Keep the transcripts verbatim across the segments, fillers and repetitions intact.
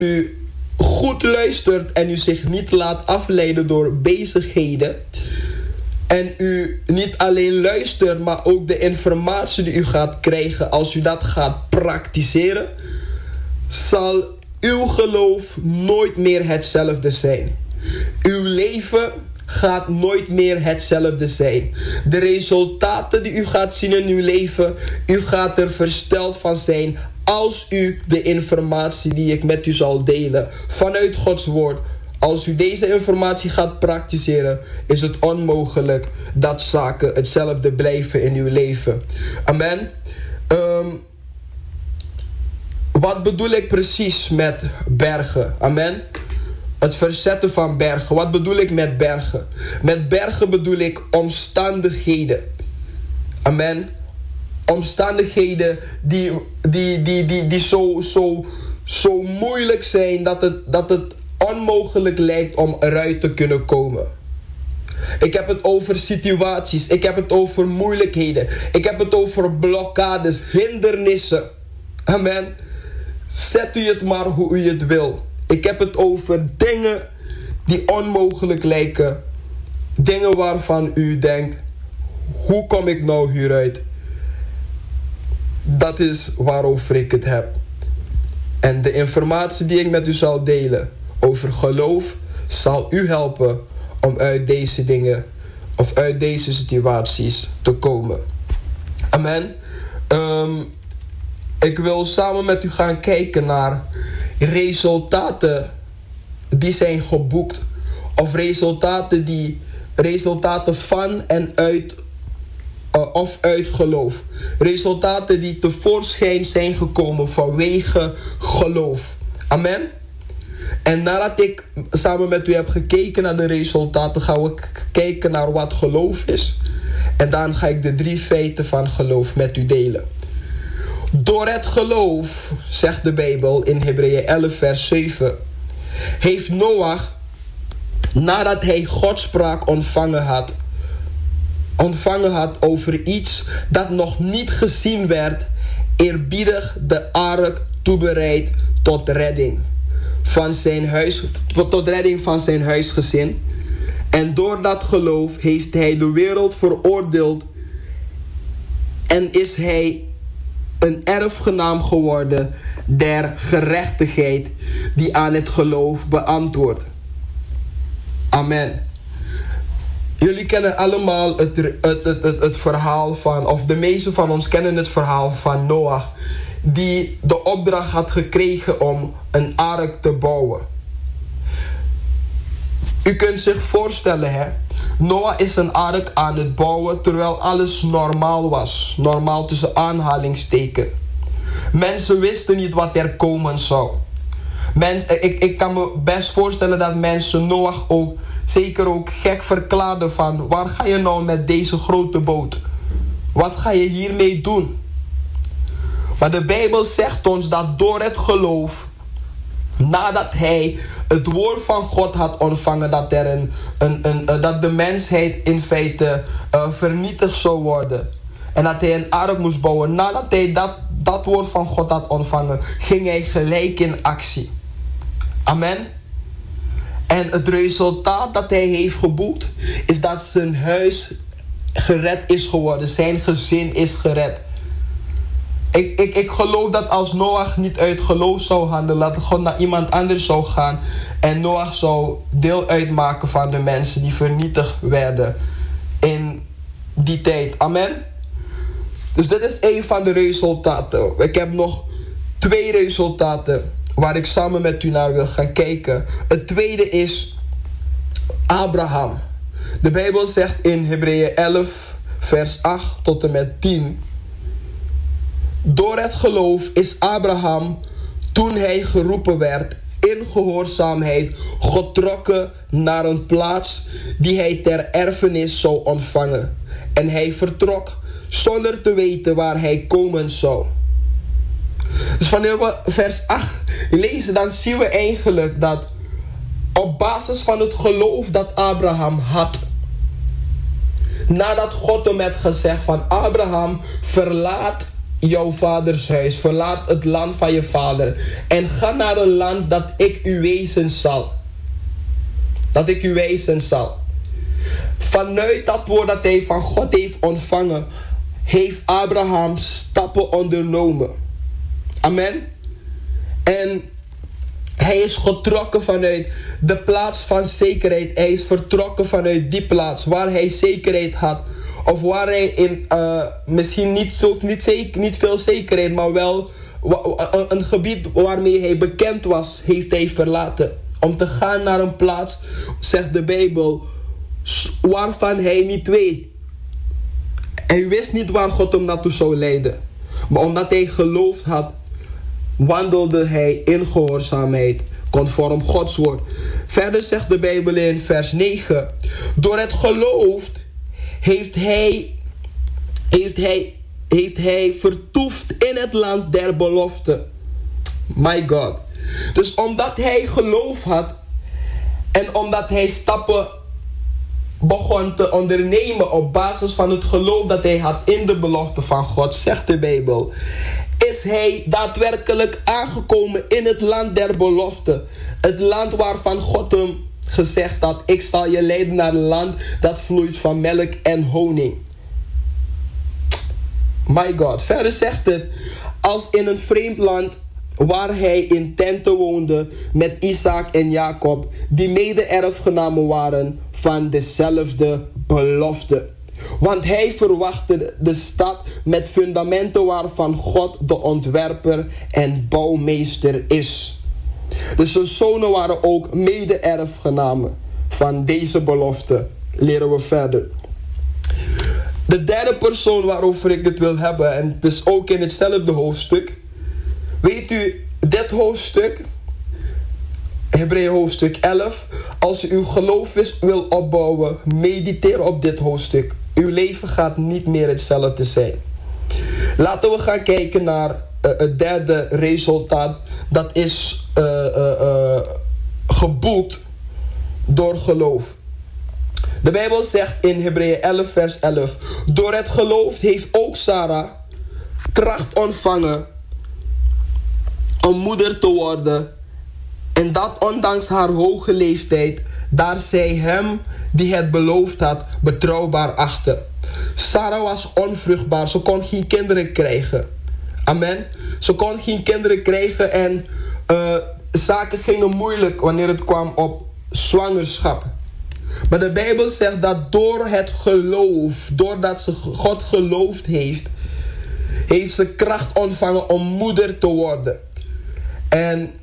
u goed luistert en u zich niet laat afleiden door bezigheden, en u niet alleen luistert, maar ook de informatie die u gaat krijgen, als u dat gaat praktiseren, zal uw geloof nooit meer hetzelfde zijn. Uw leven gaat nooit meer hetzelfde zijn. De resultaten die u gaat zien in uw leven, u gaat er versteld van zijn als u de informatie die ik met u zal delen vanuit Gods woord, als u deze informatie gaat praktiseren, is het onmogelijk dat zaken hetzelfde blijven in uw leven. Amen. Um, wat bedoel ik precies met bergen? Amen. Het verzetten van bergen. Wat bedoel ik met bergen? Met bergen bedoel ik omstandigheden. Amen. Omstandigheden die, die, die, die, die zo, zo, zo moeilijk zijn dat het, dat het onmogelijk lijkt om eruit te kunnen komen. Ik heb het over situaties. Ik heb het over moeilijkheden. Ik heb het over blokkades, hindernissen. Amen. Zet u het maar hoe u het wil. Ik heb het over dingen die onmogelijk lijken. Dingen waarvan u denkt, hoe kom ik nou hieruit? Dat is waarover ik het heb. En de informatie die ik met u zal delen over geloof zal u helpen om uit deze dingen of uit deze situaties te komen. Amen. Um, ik wil samen met u gaan kijken naar resultaten die zijn geboekt, of resultaten die resultaten van en uit uh, of uit geloof. Resultaten die tevoorschijn zijn gekomen vanwege geloof. Amen. En nadat ik samen met u heb gekeken naar de resultaten, gaan we k- kijken naar wat geloof is. En dan ga ik de drie feiten van geloof met u delen. Door het geloof, zegt de Bijbel in Hebreeën elf vers zeven, heeft Noach, nadat hij Gods spraak ontvangen had, ontvangen had over iets dat nog niet gezien werd, eerbiedig de ark toebereid tot redding van zijn huis, tot redding van zijn huisgezin. En door dat geloof heeft hij de wereld veroordeeld en is hij een erfgenaam geworden der gerechtigheid die aan het geloof beantwoordt. Amen. Jullie kennen allemaal het, het, het, het, het verhaal van, of de meeste van ons kennen het verhaal van Noach, die de opdracht had gekregen om een ark te bouwen. U kunt zich voorstellen, hè? Noach is een ark aan het bouwen terwijl alles normaal was. Normaal tussen aanhalingstekens. Mensen wisten niet wat er komen zou. Men, ik, ik kan me best voorstellen dat mensen Noach ook zeker ook gek verklaarden van, waar ga je nou met deze grote boot? Wat ga je hiermee doen? Maar de Bijbel zegt ons dat door het geloof, nadat hij het woord van God had ontvangen, dat, er een, een, een, uh, dat de mensheid in feite uh, vernietigd zou worden. En dat hij een ark moest bouwen. Nadat hij dat, dat woord van God had ontvangen, ging hij gelijk in actie. Amen. En het resultaat dat hij heeft geboekt, is dat zijn huis gered is geworden. Zijn gezin is gered. Ik, ik, ik geloof dat als Noach niet uit geloof zou handelen, dat God naar iemand anders zou gaan en Noach zou deel uitmaken van de mensen die vernietigd werden in die tijd. Amen. Dus dit is een van de resultaten. Ik heb nog twee resultaten waar ik samen met u naar wil gaan kijken. Het tweede is Abraham. De Bijbel zegt in Hebreeën elf vers acht tot en met tien. Door het geloof is Abraham, toen hij geroepen werd, in gehoorzaamheid getrokken naar een plaats die hij ter erfenis zou ontvangen. En hij vertrok zonder te weten waar hij komen zou. Dus wanneer we vers acht lezen, dan zien we eigenlijk dat op basis van het geloof dat Abraham had, nadat God hem had gezegd van Abraham, verlaat jouw vaders huis. Verlaat het land van je vader. En ga naar een land dat ik u wijzen zal. Dat ik u wijzen zal. Vanuit dat woord dat hij van God heeft ontvangen, heeft Abraham stappen ondernomen. Amen. En hij is getrokken vanuit de plaats van zekerheid. Hij is vertrokken vanuit die plaats waar hij zekerheid had. Of waar hij in, uh, misschien niet, zo, niet, zeker, niet veel zekerheid, maar wel een, een gebied waarmee hij bekend was, heeft hij verlaten. Om te gaan naar een plaats, zegt de Bijbel, waarvan hij niet weet. Hij wist niet waar God hem naartoe zou leiden. Maar omdat hij geloofd had, wandelde hij in gehoorzaamheid, conform Gods woord. Verder zegt de Bijbel in vers negen. Door het geloof heeft hij, heeft hij, heeft hij vertoefd in het land der belofte. My God. Dus omdat hij geloof had en omdat hij stappen begon te ondernemen op basis van het geloof dat hij had in de belofte van God, zegt de Bijbel, is hij daadwerkelijk aangekomen in het land der belofte. Het land waarvan God hem gezegd had, ik zal je leiden naar een land dat vloeit van melk en honing. My God. Verder zegt het, als in een vreemd land waar hij in tenten woonde met Isaac en Jacob, die mede-erfgenamen waren van dezelfde belofte. Want hij verwachtte de stad met fundamenten waarvan God de ontwerper en bouwmeester is. Dus zijn zonen waren ook mede-erfgenamen van deze belofte. Leren we verder. De derde persoon waarover ik het wil hebben, en het is ook in hetzelfde hoofdstuk. Weet u, dit hoofdstuk, Hebreeën hoofdstuk elf, als u uw geloof wil opbouwen, mediteer op dit hoofdstuk. Uw leven gaat niet meer hetzelfde zijn. Laten we gaan kijken naar uh, het derde resultaat. Dat is uh, uh, uh, geboekt door geloof. De Bijbel zegt in Hebreeën elf vers elf. Door het geloof heeft ook Sarah kracht ontvangen om moeder te worden. En dat ondanks haar hoge leeftijd, daar zij hem die het beloofd had betrouwbaar achtte. Sarah was onvruchtbaar, ze kon geen kinderen krijgen. Amen. Ze kon geen kinderen krijgen en uh, zaken gingen moeilijk wanneer het kwam op zwangerschap. Maar de Bijbel zegt dat door het geloof, doordat ze God geloofd heeft, heeft ze kracht ontvangen om moeder te worden. En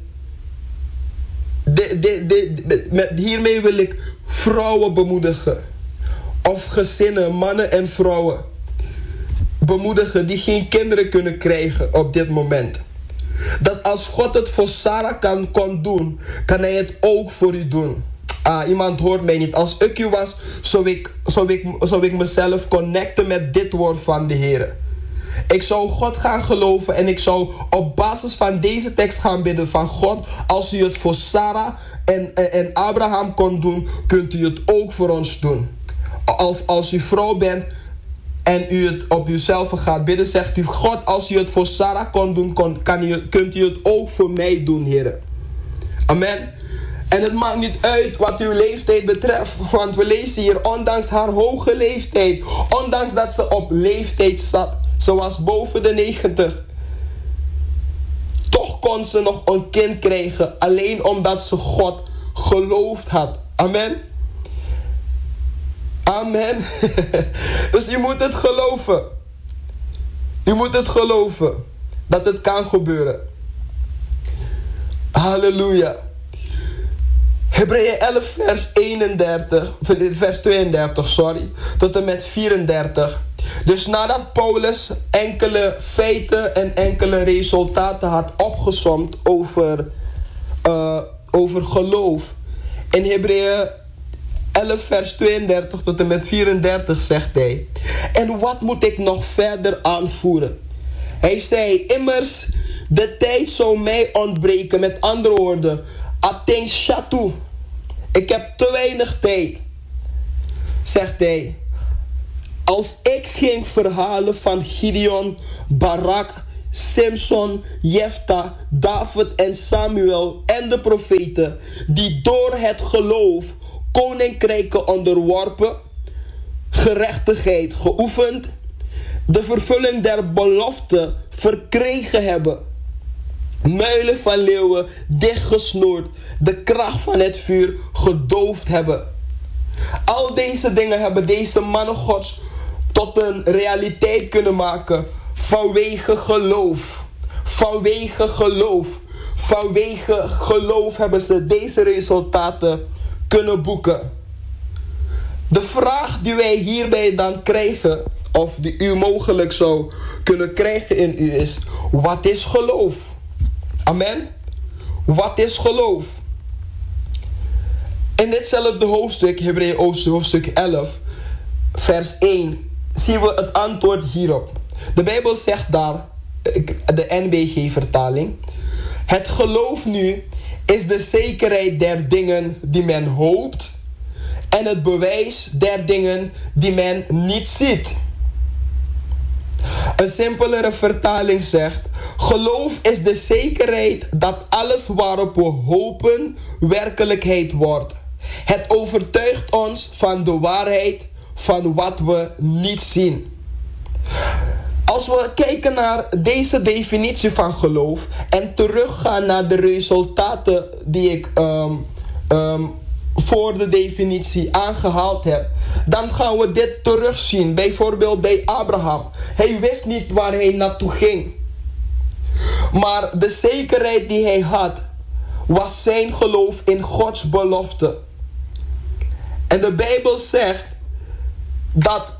de, de, de, de, met, hiermee wil ik vrouwen bemoedigen. Of gezinnen, mannen en vrouwen bemoedigen die geen kinderen kunnen krijgen op dit moment. Dat als God het voor Sarah kan, kon doen, kan hij het ook voor u doen. Ah, iemand hoort mij niet. Als ik u was, zou ik, zou ik, zou ik mezelf connecten met dit woord van de Heer. Ik zou God gaan geloven en ik zou op basis van deze tekst gaan bidden van God. Als u het voor Sarah en, en, en Abraham kon doen, kunt u het ook voor ons doen. Als, als u vrouw bent en u het op uzelf gaat bidden, zegt u: God, als u het voor Sarah kon doen, kon, kan u, kunt u het ook voor mij doen, Heer. Amen. En het maakt niet uit wat uw leeftijd betreft. Want we lezen hier, ondanks haar hoge leeftijd, ondanks dat ze op leeftijd zat, ze was boven de negentig, toch kon ze nog een kind krijgen, alleen omdat ze God geloofd had. Amen. Amen. Dus je moet het geloven. Je moet het geloven dat het kan gebeuren. Halleluja. Hebreeën elf vers eenendertig, vers tweeëndertig, sorry, tot en met vierendertig. Dus nadat Paulus enkele feiten en enkele resultaten had opgesomd over, uh, over geloof, in Hebreeën elf vers tweeëndertig tot en met vierendertig zegt hij: en wat moet ik nog verder aanvoeren? Hij zei, immers, de tijd zou mij ontbreken. Met andere woorden, ateng shatu. Ik heb te weinig tijd, zegt hij. Als ik ging verhalen van Gideon, Barak, Samson, Jefta, David en Samuel en de profeten, die door het geloof koninkrijken onderworpen, gerechtigheid geoefend, de vervulling der belofte verkregen hebben, muilen van leeuwen dichtgesnoerd, de kracht van het vuur gedoofd hebben. Al deze dingen hebben deze mannen Gods tot een realiteit kunnen maken vanwege geloof. Vanwege geloof. Vanwege geloof hebben ze deze resultaten kunnen boeken. De vraag die wij hierbij dan krijgen, of die u mogelijk zou kunnen krijgen in u, is: wat is geloof? Amen. Wat is geloof? In ditzelfde hoofdstuk, Hebreeën hoofdstuk elf, vers één, zien we het antwoord hierop. De Bijbel zegt daar, de N B G-vertaling: het geloof nu is de zekerheid der dingen die men hoopt en het bewijs der dingen die men niet ziet. Een simpelere vertaling zegt: geloof is de zekerheid dat alles waarop we hopen werkelijkheid wordt. Het overtuigt ons van de waarheid van wat we niet zien. Als we kijken naar deze definitie van geloof en teruggaan naar de resultaten die ik um, um, voor de definitie aangehaald heb, dan gaan we dit terugzien. Bijvoorbeeld bij Abraham. Hij wist niet waar hij naartoe ging. Maar de zekerheid die hij had, was zijn geloof in Gods belofte. En de Bijbel zegt dat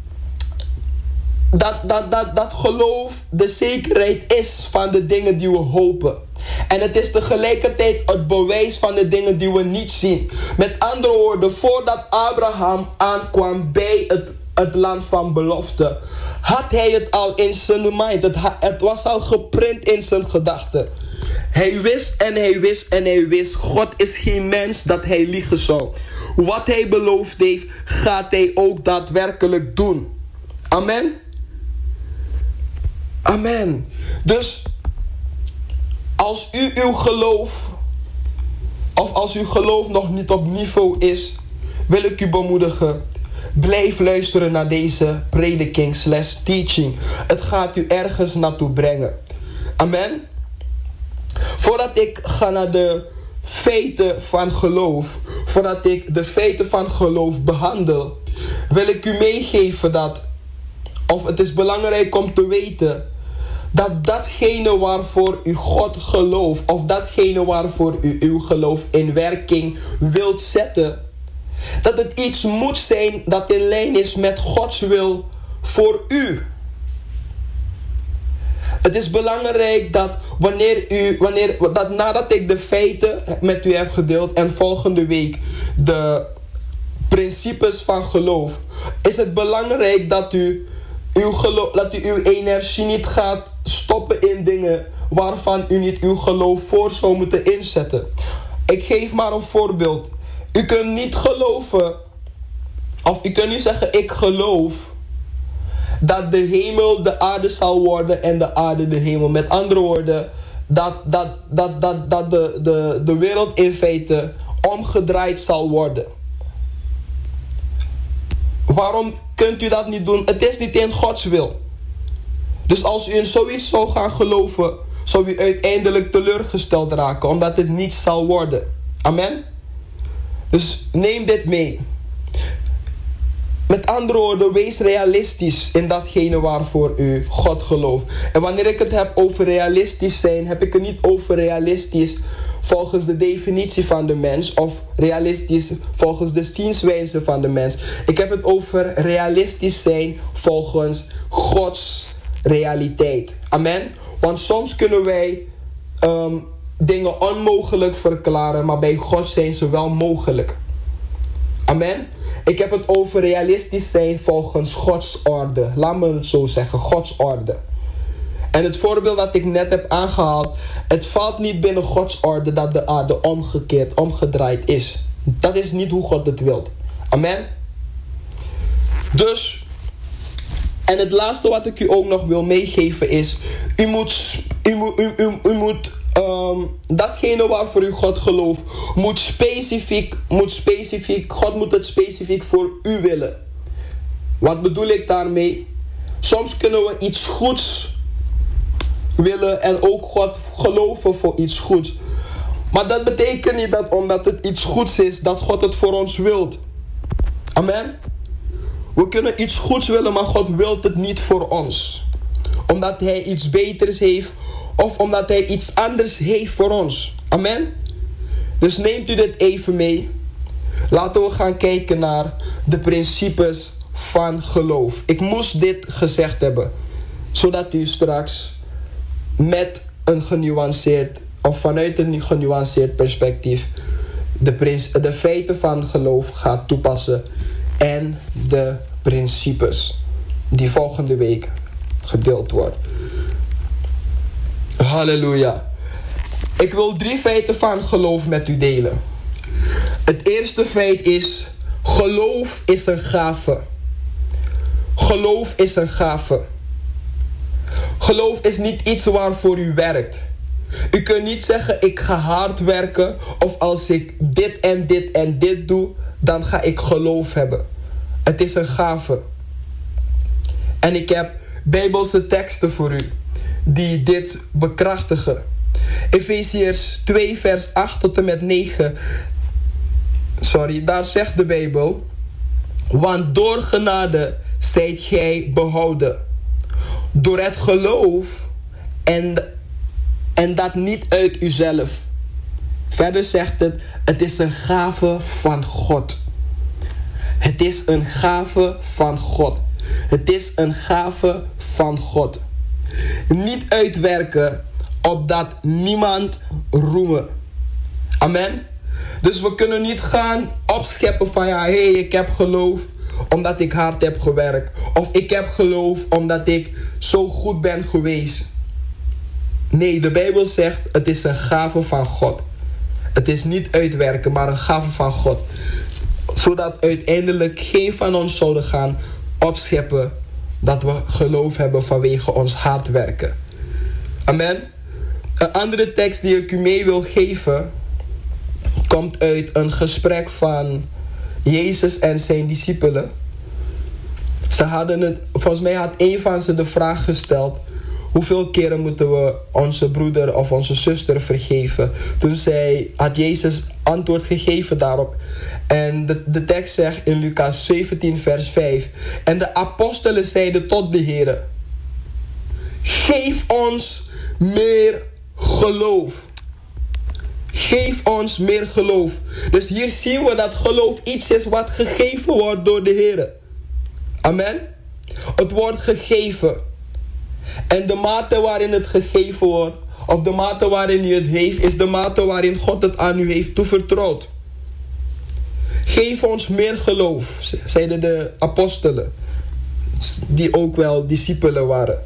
Dat, dat, dat, dat geloof de zekerheid is van de dingen die we hopen. En het is tegelijkertijd het bewijs van de dingen die we niet zien. Met andere woorden, voordat Abraham aankwam bij het, het land van belofte, had hij het al in zijn mind. Het, het was al geprint in zijn gedachten. Hij wist en hij wist en hij wist: God is geen mens dat hij liegen zou. Wat hij beloofd heeft, gaat hij ook daadwerkelijk doen. Amen. Amen. Dus als u uw geloof, of als uw geloof nog niet op niveau is, wil ik u bemoedigen: blijf luisteren naar deze prediking slash teaching. Het gaat u ergens naartoe brengen. Amen. Voordat ik ga naar de feiten van geloof, voordat ik de feiten van geloof behandel, wil ik u meegeven dat, of het is belangrijk om te weten, dat datgene waarvoor u God gelooft, of datgene waarvoor u uw geloof in werking wilt zetten, dat het iets moet zijn dat in lijn is met Gods wil voor u. Het is belangrijk dat wanneer u, wanneer, dat nadat ik de feiten met u heb gedeeld en volgende week de principes van geloof, is het belangrijk dat u uw geloof, dat u uw energie niet gaat stoppen in dingen waarvan u niet uw geloof voor zou moeten inzetten. Ik geef maar een voorbeeld. U kunt niet geloven, of u kunt niet zeggen: ik geloof dat de hemel de aarde zal worden en de aarde de hemel. Met andere woorden, dat, dat, dat, dat, dat de, de, de wereld in feite omgedraaid zal worden. Waarom kunt u dat niet doen? Het is niet in Gods wil. Dus als u in zoiets zou gaan geloven, zou u uiteindelijk teleurgesteld raken, omdat het niet zal worden. Amen. Dus neem dit mee. Met andere woorden, wees realistisch in datgene waarvoor u God gelooft. En wanneer ik het heb over realistisch zijn, heb ik het niet over realistisch volgens de definitie van de mens, of realistisch volgens de zienswijze van de mens. Ik heb het over realistisch zijn volgens Gods realiteit. Amen. Want soms kunnen wij um, dingen onmogelijk verklaren, maar bij God zijn ze wel mogelijk. Amen. Ik heb het over realistisch zijn volgens Gods orde. Laat me het zo zeggen, Gods orde. En het voorbeeld dat ik net heb aangehaald, het valt niet binnen Gods orde dat de aarde omgekeerd, omgedraaid is. Dat is niet hoe God het wil. Amen. Dus, En het laatste wat ik u ook nog wil meegeven is, u moet, u moet, u, u, u moet um, datgene waarvoor u God gelooft, moet specifiek, moet specifiek, God moet het specifiek voor u willen. Wat bedoel ik daarmee? Soms kunnen we iets goeds willen en ook God geloven voor iets goeds. Maar dat betekent niet dat omdat het iets goeds is, dat God het voor ons wilt. Amen. We kunnen iets goeds willen, maar God wil het niet voor ons. Omdat Hij iets beters heeft of omdat Hij iets anders heeft voor ons. Amen. Dus neemt u dit even mee. Laten we gaan kijken naar de principes van geloof. Ik moest dit gezegd hebben, zodat u straks met een genuanceerd of vanuit een genuanceerd perspectief de, prins, de feiten van geloof gaat toepassen en de principes die volgende week gedeeld worden. Halleluja. Ik wil drie feiten van geloof met u delen. Het eerste feit is, geloof is een gave. Geloof is een gave. Geloof is niet iets waarvoor u werkt. U kunt niet zeggen, ik ga hard werken, of als ik dit en dit en dit doe, dan ga ik geloof hebben. Het is een gave. En ik heb Bijbelse teksten voor u die dit bekrachtigen. Efeziërs twee vers acht tot en met negen. Sorry, daar zegt de Bijbel: want door genade zijt gij behouden, door het geloof, en, en dat niet uit uzelf. Verder zegt het, het is een gave van God. Het is een gave van God. Het is een gave van God. Niet uitwerken, opdat niemand roemen. Amen. Dus we kunnen niet gaan opscheppen van, ja, hé, hey, ik heb geloof omdat ik hard heb gewerkt. Of ik heb geloof omdat ik zo goed ben geweest. Nee, de Bijbel zegt, het is een gave van God. Het is niet uitwerken, maar een gave van God. Zodat uiteindelijk geen van ons zouden gaan opscheppen dat we geloof hebben vanwege ons hard werken. Amen. Een andere tekst die ik u mee wil geven komt uit een gesprek van Jezus en zijn discipelen. Ze hadden het, volgens mij had een van ze de vraag gesteld: hoeveel keren moeten we onze broeder of onze zuster vergeven? Toen zei, had Jezus antwoord gegeven daarop. En de, de tekst zegt in Lucas zeventien vers vijf. En de apostelen zeiden tot de Heer: geef ons meer geloof. Geef ons meer geloof. Dus hier zien we dat geloof iets is wat gegeven wordt door de Heer. Amen. Het wordt gegeven. En de mate waarin het gegeven wordt, of de mate waarin u het heeft, is de mate waarin God het aan u heeft toevertrouwd. Geef ons meer geloof, zeiden de apostelen, die ook wel discipelen waren.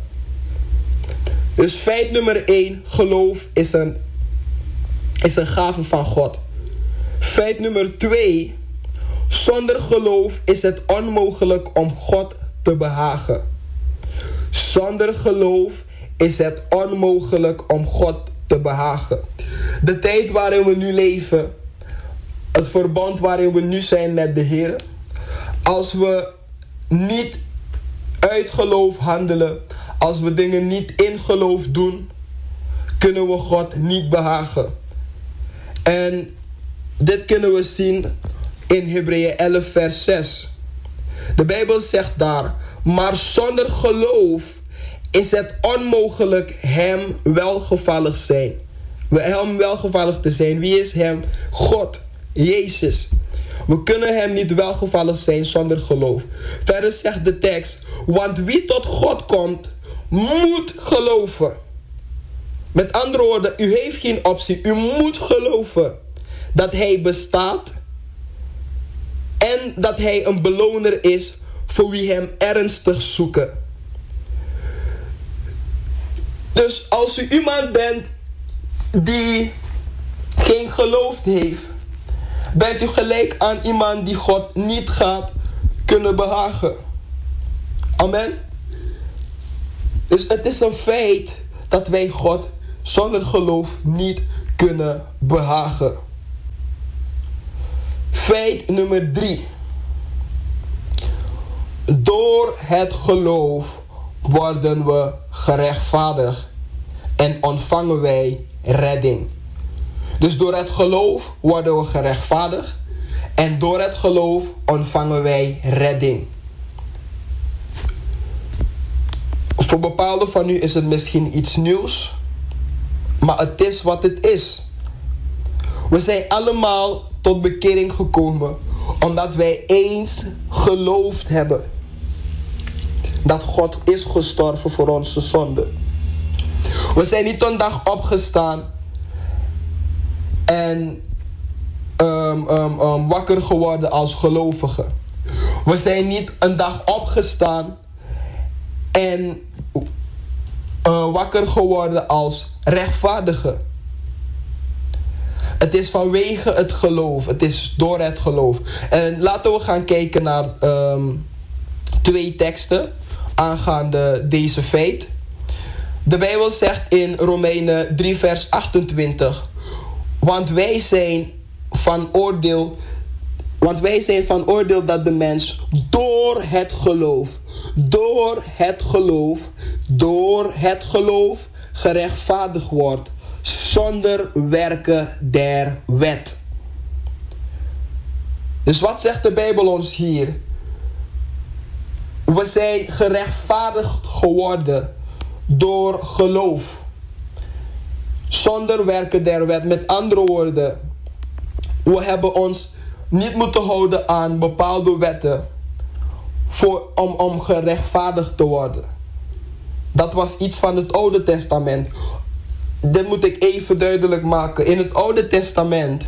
Dus feit nummer één, geloof is een, is een gave van God. Feit nummer twee, zonder geloof is het onmogelijk om God te behagen. Zonder geloof is het onmogelijk om God te behagen. De tijd waarin we nu leven, het verbond waarin we nu zijn met de Heer, als we niet uit geloof handelen, als we dingen niet in geloof doen, kunnen we God niet behagen. En dit kunnen we zien in Hebreeën elf vers zes. De Bijbel zegt daar: maar zonder geloof is het onmogelijk hem welgevallig zijn. Hem welgevallig te zijn. Wie is hem? God, Jezus. We kunnen hem niet welgevallig zijn zonder geloof. Verder zegt de tekst: want wie tot God komt, moet geloven. Met andere woorden, u heeft geen optie. U moet geloven dat hij bestaat en dat hij een beloner is voor wie hem ernstig zoeken. Dus als u iemand bent die geen geloof heeft, bent u gelijk aan iemand die God niet gaat kunnen behagen. Amen. Dus het is een feit dat wij God zonder geloof niet kunnen behagen. Feit nummer drie. Door het geloof worden we gerechtvaardigd en ontvangen wij redding. Dus door het geloof worden we gerechtvaardigd en door het geloof ontvangen wij redding. Voor bepaalden van u is het misschien iets nieuws, maar het is wat het is. We zijn allemaal tot bekering gekomen omdat wij eens geloofd hebben dat God is gestorven voor onze zonden. We zijn niet een dag opgestaan en um, um, um, wakker geworden als gelovigen. We zijn niet een dag opgestaan en uh, wakker geworden als rechtvaardigen. Het is vanwege het geloof. Het is door het geloof. En laten we gaan kijken naar um, twee teksten aangaande deze feit. De Bijbel zegt in Romeinen drie vers achtentwintig. Want wij zijn van oordeel. Want wij zijn van oordeel dat de mens door het geloof. Door het geloof. Door het geloof gerechtvaardigd wordt. Zonder werken der wet. Dus wat zegt de Bijbel ons hier? We zijn gerechtvaardigd geworden door geloof. Zonder werken der wet. Met andere woorden, we hebben ons niet moeten houden aan bepaalde wetten voor, om, om gerechtvaardigd te worden. Dat was iets van het Oude Testament. Dit moet ik even duidelijk maken. In het Oude Testament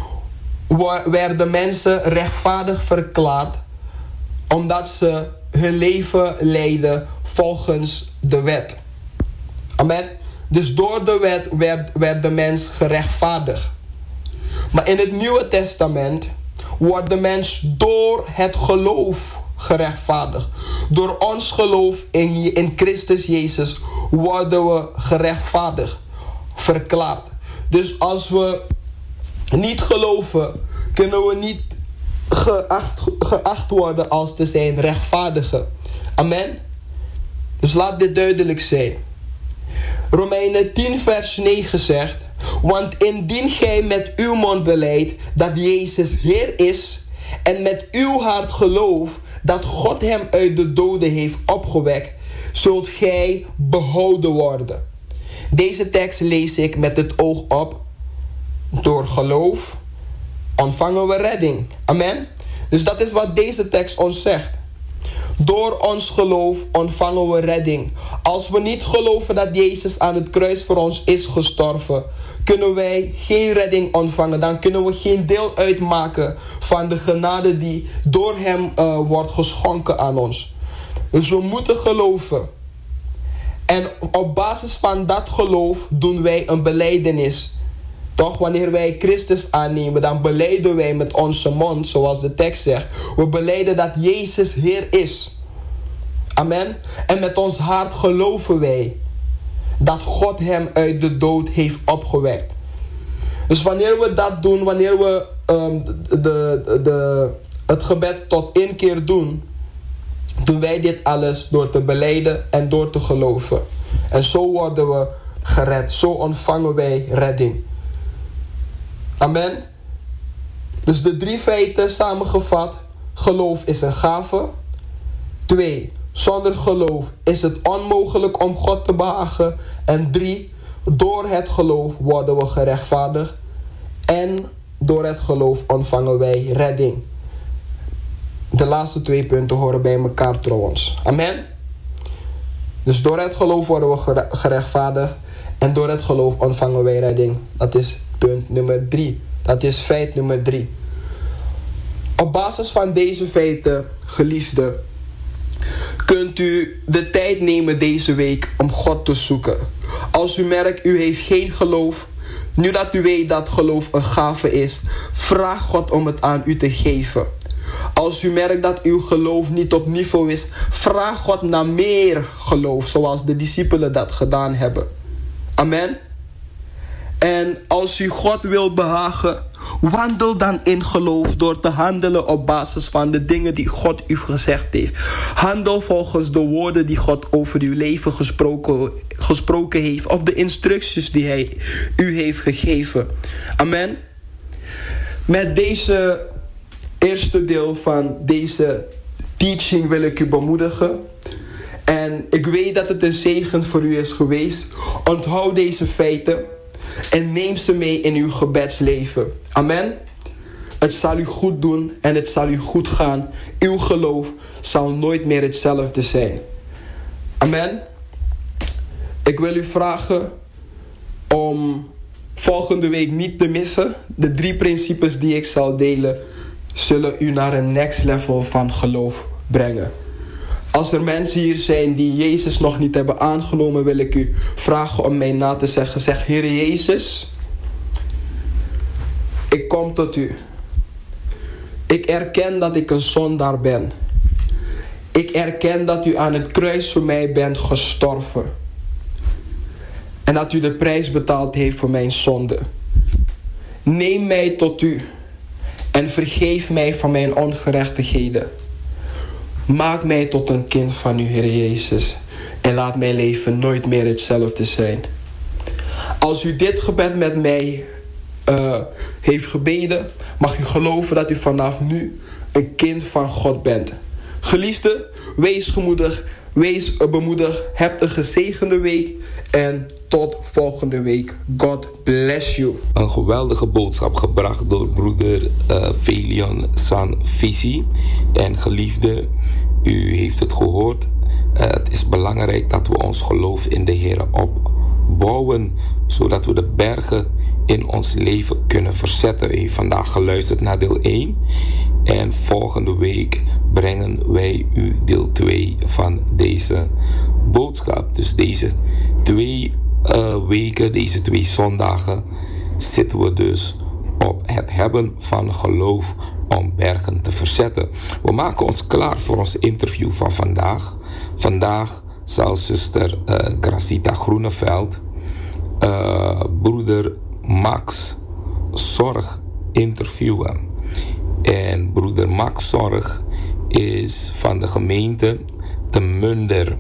werden mensen rechtvaardig verklaard omdat ze hun leven leidden volgens de wet. Amen. Dus door de wet werd, werd de mens gerechtvaardigd. Maar in het Nieuwe Testament wordt de mens door het geloof gerechtvaardigd. Door ons geloof in, in Christus Jezus worden we gerechtvaardigd, verklaard. Dus als we niet geloven, kunnen we niet geacht, geacht worden als te zijn rechtvaardigen. Amen. Dus laat dit duidelijk zijn. Romeinen tien vers negen zegt: want indien gij met uw mond belijdt dat Jezus Heer is en met uw hart gelooft dat God hem uit de doden heeft opgewekt, zult gij behouden worden. Deze tekst lees ik met het oog op. Door geloof ontvangen we redding. Amen. Dus dat is wat deze tekst ons zegt. Door ons geloof ontvangen we redding. Als we niet geloven dat Jezus aan het kruis voor ons is gestorven, kunnen wij geen redding ontvangen. Dan kunnen we geen deel uitmaken van de genade die door hem uh, wordt geschonken aan ons. Dus we moeten geloven. En op basis van dat geloof doen wij een belijdenis. Toch, wanneer wij Christus aannemen, dan belijden wij met onze mond, zoals de tekst zegt. We belijden dat Jezus Heer is. Amen. En met ons hart geloven wij dat God hem uit de dood heeft opgewekt. Dus wanneer we dat doen, wanneer we um, de, de, de, het gebed tot één keer doen, doen wij dit alles door te belijden en door te geloven. En zo worden we gered. Zo ontvangen wij redding. Amen. Dus de drie feiten samengevat. Geloof is een gave. Twee. Zonder geloof is het onmogelijk om God te behagen. En drie. Door het geloof worden we gerechtvaardigd. En door het geloof ontvangen wij redding. De laatste twee punten horen bij elkaar trouwens. Amen. Dus door het geloof worden we gerechtvaardigd. En door het geloof ontvangen wij redding. Dat is punt nummer drie. Dat is feit nummer drie. Op basis van deze feiten, geliefden, kunt u de tijd nemen deze week om God te zoeken. Als u merkt, u heeft geen geloof, nu dat u weet dat geloof een gave is, vraag God om het aan u te geven. Als u merkt dat uw geloof niet op niveau is, vraag God naar meer geloof, zoals de discipelen dat gedaan hebben. Amen. En als u God wil behagen, wandel dan in geloof door te handelen op basis van de dingen die God u gezegd heeft. Handel volgens de woorden die God over uw leven gesproken, gesproken heeft, of de instructies die Hij u heeft gegeven. Amen. Met deze eerste deel van deze teaching wil ik u bemoedigen. En ik weet dat het een zegen voor u is geweest. Onthoud deze feiten en neem ze mee in uw gebedsleven. Amen. Het zal u goed doen en het zal u goed gaan. Uw geloof zal nooit meer hetzelfde zijn. Amen. Ik wil u vragen om volgende week niet te missen. De drie principes die ik zal delen zullen u naar een next level van geloof brengen. Als er mensen hier zijn die Jezus nog niet hebben aangenomen, wil ik u vragen om mij na te zeggen. Zeg: Heer Jezus, ik kom tot u. Ik erken dat ik een zondaar ben. Ik erken dat u aan het kruis voor mij bent gestorven. En dat u de prijs betaald heeft voor mijn zonde. Neem mij tot u en vergeef mij van mijn ongerechtigheden. Maak mij tot een kind van u, Heer Jezus. En laat mijn leven nooit meer hetzelfde zijn. Als u dit gebed met mij uh, heeft gebeden, mag u geloven dat u vanaf nu een kind van God bent. Geliefde, wees gemoedig, wees bemoedigd. Heb een gezegende week en tot volgende week. God bless you. Een geweldige boodschap gebracht door broeder uh, Felion Sanvisi. En geliefde, u heeft het gehoord. Uh, het is belangrijk dat we ons geloof in de Heer opbouwen, zodat we de bergen in ons leven kunnen verzetten. U heeft vandaag geluisterd naar deel één. En volgende week brengen wij u deel twee van deze boodschap. Dus deze twee uh, weken, deze twee zondagen, zitten we dus op het hebben van geloof om bergen te verzetten. We maken ons klaar voor ons interview van vandaag. Vandaag zal zuster uh, Gracita Groeneveld uh, broeder Max Zorg interviewen. En broeder Max Zorg is van de gemeente Te Munder.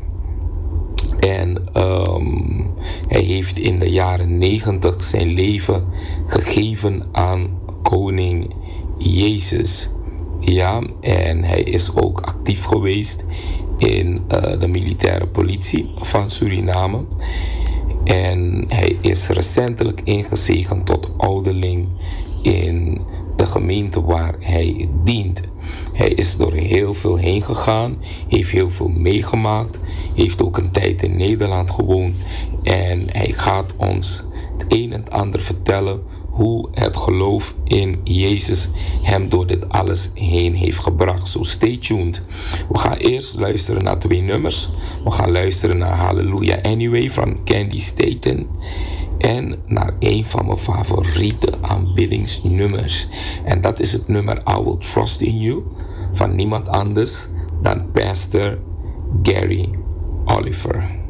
En um, hij heeft in de jaren negentig zijn leven gegeven aan koning Jezus. Ja, en hij is ook actief geweest in uh, de militaire politie van Suriname. En hij is recentelijk ingezegend tot ouderling in de gemeente waar hij dient. Hij is door heel veel heen gegaan, heeft heel veel meegemaakt, heeft ook een tijd in Nederland gewoond. En hij gaat ons het een en het ander vertellen hoe het geloof in Jezus hem door dit alles heen heeft gebracht. So stay tuned. We gaan eerst luisteren naar twee nummers. We gaan luisteren naar Hallelujah Anyway van Candy Staten. En naar een van mijn favoriete aanbiddingsnummers. En dat is het nummer I Will Trust in You van niemand anders dan Pastor Gary Oliver.